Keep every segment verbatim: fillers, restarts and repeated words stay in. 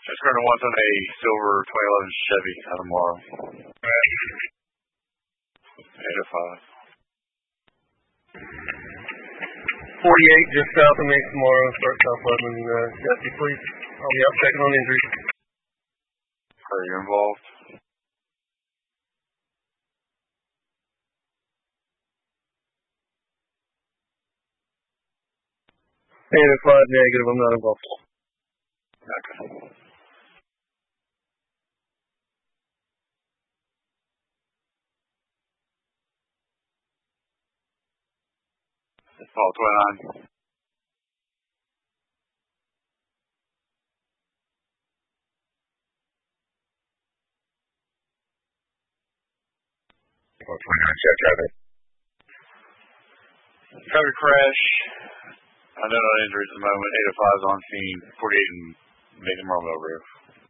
It's current wants on a silver twenty eleven Chevy out of Morrow. eight oh five. forty-eight just south of me tomorrow. Start South eleven. Uh, Jesse, please. I'll be out checking on injuries. Are you involved? eight oh five negative. I'm not involved. Okay. Paul twenty-nine. Paul twenty-nine, check traffic. Traffic crash. I know no injuries at the moment. eight oh five is on scene. forty-eight and Nathan Marlowe roof.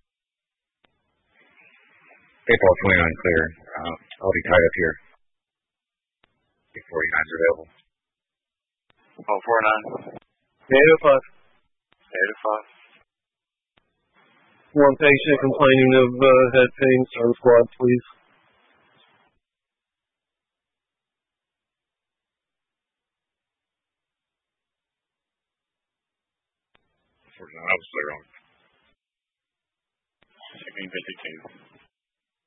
Hey, Paul twenty-nine, clear. Uh, I'll be tied up here. forty-nine is available. Paul forty-nine. eight oh five. eight oh five. One patient complaining of uh, head pain. Start squad, please. forty-nine, I was clear on. sixteen fifty-two.